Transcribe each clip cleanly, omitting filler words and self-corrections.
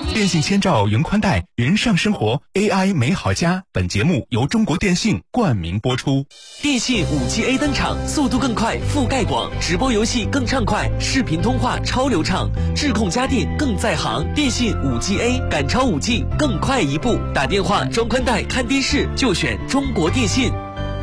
电信千兆云宽带，云上生活 AI 美好家。本节目由中国电信冠名播出。 电信 5G A 登场，速度更快，覆盖广，直播游戏更畅快，视频通话超流畅，智控家电更在行。电信 5G A 赶超 5G， 更快一步。打电话装宽带看电视就选中国电信。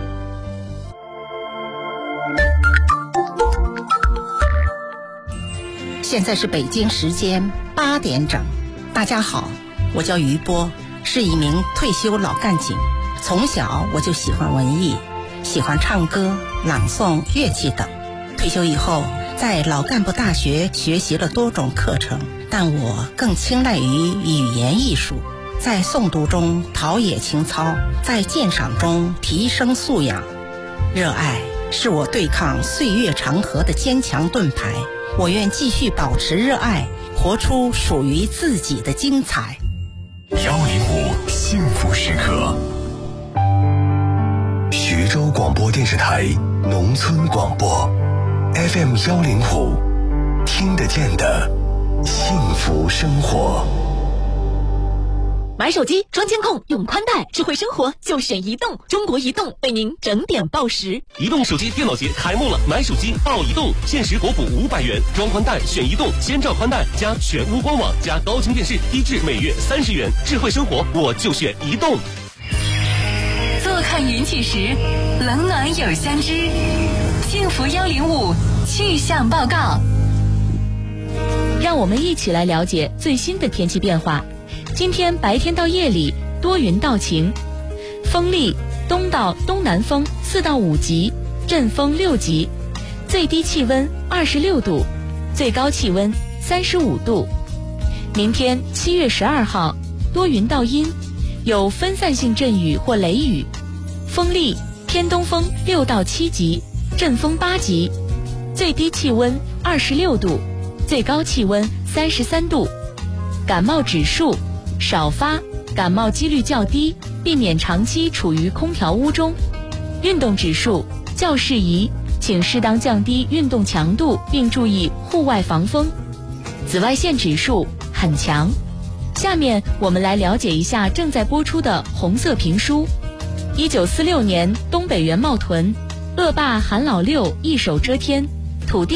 现在是北京时间8点整。大家好，我叫于波，是一名退休老干警。从小我就喜欢文艺，喜欢唱歌、朗诵、乐器等。退休以后，在老干部大学学习了多种课程，但我更青睐于语言艺术，在诵读中陶冶情操，在鉴赏中提升素养。热爱是我对抗岁月长河的坚强盾牌，我愿继续保持热爱，活出属于自己的精彩。 105幸福时刻，徐州广播电视台农村广播 FM 105，听得见的幸福生活。 买手机装监控用宽带，智慧生活就选移动。中国移动为您整点报时。 移动手机电脑节开幕了，买手机报移动，限时国补500元，装宽带选移动，千兆宽带加全屋官网加高清电视，低至每月30元。智慧生活我就选移动。 坐看云起时，冷暖有相知。幸福105气象报告， 让我们一起来了解最新的天气变化。今天白天到夜里多云到晴，风力东到东南风4到5级，阵风6级，最低气温26度，最高气温35度。明天7月12号多云到阴，有分散性阵雨或雷雨，风力偏东风6到7级，阵风8级，最低气温26度，最高气温33度。感冒指数少发，感冒几率较低，避免长期处于空调屋中。运动指数较适宜，请适当降低运动强度，并注意户外防风。紫外线指数很强。下面我们来了解一下正在播出的红色评书。1946年东北元茂屯，恶霸韩老六一手遮天，土地